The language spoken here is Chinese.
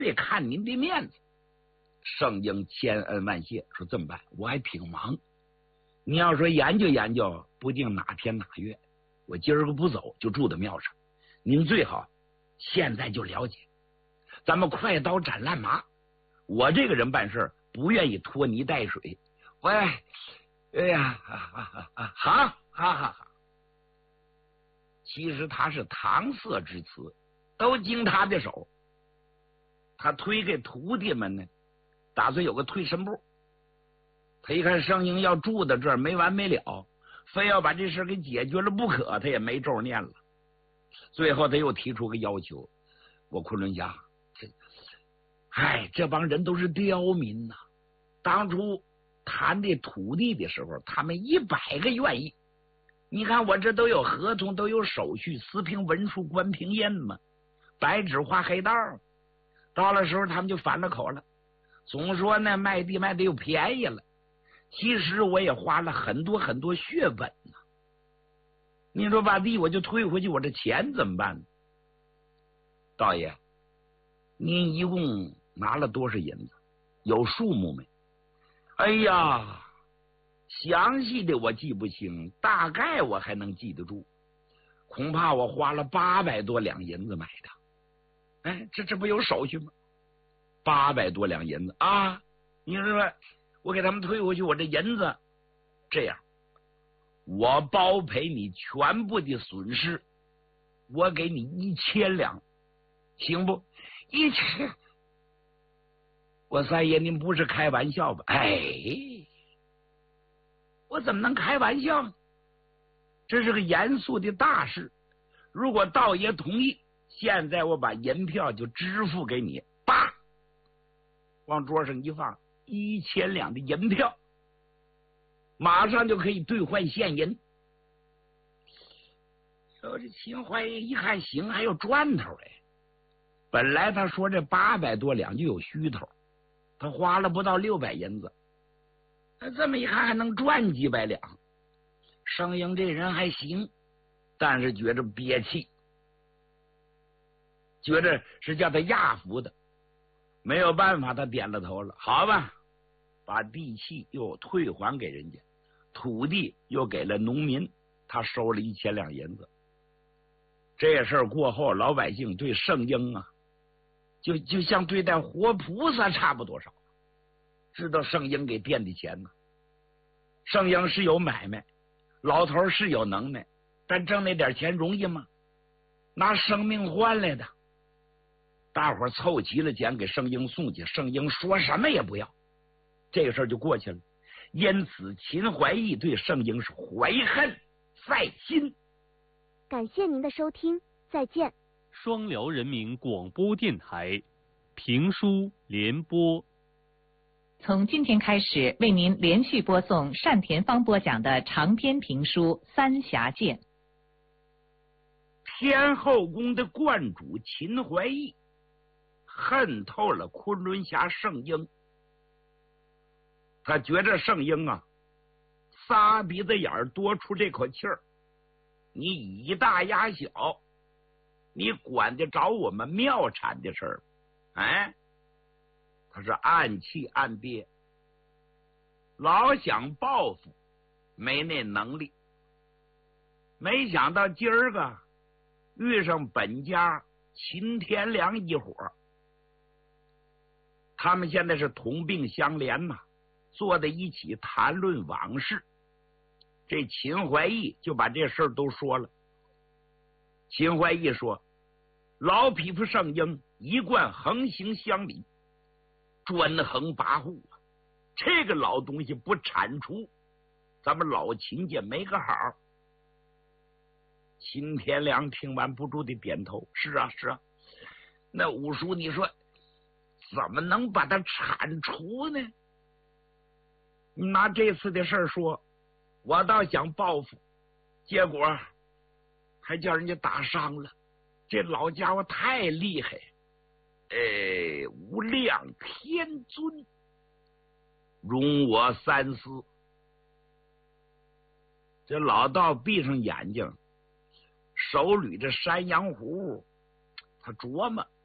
得看您的面子。圣英千恩万谢，说这么办，我还挺忙，你要说研究研究，不定哪天哪月，我今儿个不走就住在庙上，您最好现在就了解，咱们快刀斩乱麻。我这个人办事不愿意拖泥带水。喂，哎呀，好。其实他是搪塞之词，都经他的手。他推给徒弟们呢，打算有个退身步。他一看圣英要住在这儿没完没了，非要把这事给解决了不可，他也没咒念了。最后他又提出个要求，我昆仑侠，这帮人都是刁民呐。当初谈这土地的时候，他们100个愿意。你看我这都有合同，都有手续，私凭文书，官凭印嘛，白纸画黑道。到了时候他们就反了口了，总说呢卖地卖的又便宜了。其实我也花了很多很多血本呢。你说把地我就退回去，我这钱怎么办呢？道爷，您一共拿了多少银子？有数目没？哎呀，详细的我记不清，大概我还能记得住。恐怕我花了800多两银子买的。这不有手续吗？800多两银子啊！你说我给他们退回去，我这银子这样，我包赔你全部的损失，我给你1000两，行不？1000。我三爷，您不是开玩笑吧？我怎么能开玩笑呢？这是个严肃的大事。如果道爷同意，现在我把银票就支付给你，叭，往桌上一放，1000两的银票，马上就可以兑换现银。说这秦淮一看行，还有赚头。本来他说这800多两就有虚头，他花了不到600银子，这么一看还能赚几百两。圣英这人还行，但是觉着憋气，觉着是叫他压服的，没有办法，他点了头了。好吧，把地契又退还给人家，土地又给了农民，他收了1000两银子。这事儿过后，老百姓对圣英啊，就像对待活菩萨差不多少，知道圣英给垫的钱呢。圣英是有买卖，老头是有能耐，但挣那点钱容易吗？拿生命换来的。大伙凑齐了钱给圣英送去，圣英说什么也不要，这个事儿就过去了。因此秦怀义对圣英是怀恨在心。 感谢您的收听，再见。 双辽人民广播电台评书联播， 从今天开始为您连续播送单田芳播讲的长篇评书《三峡剑》。 天后宫的观主秦怀义恨透了昆仑侠圣英，他觉着圣英啊，仨鼻子眼儿多出这口气儿，你以大压小，你管得着我们庙产的事儿？他是暗气暗憋，老想报复，没那能力。没想到今儿个遇上本家秦天良一伙，他们现在是同病相怜呐，坐在一起谈论往事。这秦怀义就把这事儿都说了。秦怀义说，老匹夫圣英一贯横行乡里，专横跋扈啊，这个老东西不铲除，咱们老秦家没个好。秦天良听完不住的点头，是啊，那五叔你说怎么能把他铲除呢？你拿这次的事儿说，我倒想报复，结果还叫人家打伤了，这老家伙太厉害。无量天尊，容我三思。这老道闭上眼睛，手捋着山羊胡，他琢磨